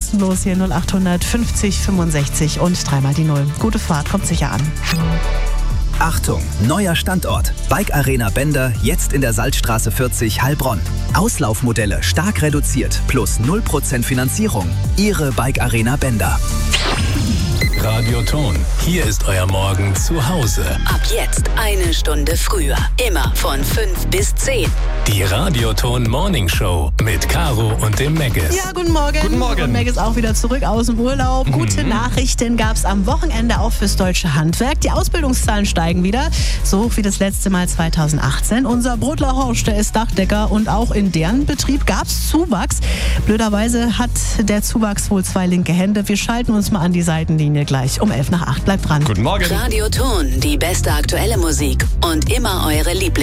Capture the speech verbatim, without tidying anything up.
kostenlos hier null achthundert fünfzig fünfundsechzig und dreimal die Null. Gute Fahrt, kommt sicher an. Achtung, neuer Standort. Bike Arena Bender, jetzt in der Salzstraße vierzig, Heilbronn. Auslaufmodelle stark reduziert, plus null Prozent Finanzierung. Ihre Bike Arena Bender. Radioton, hier ist euer Morgen zu Hause. Ab jetzt eine Stunde früher. Immer von fünf bis zehn. Die Radioton Morning Show mit Caro und dem Meggis. Ja, guten Morgen. Guten Morgen. Und Meggis auch wieder zurück aus dem Urlaub. Mhm. Gute Nachrichten gab es am Wochenende auch fürs deutsche Handwerk. Die Ausbildungszahlen steigen wieder, so hoch wie das letzte Mal zweitausendachtzehn. Unser Brotler Horst, der ist Dachdecker und auch in deren Betrieb gab es Zuwachs. Blöderweise hat der Zuwachs wohl zwei linke Hände. Wir schalten uns mal an die Seitenlinie gleich um elf nach acht. Bleibt dran. Guten Morgen. Radioton, die beste aktuelle Musik und immer eure Lieblings.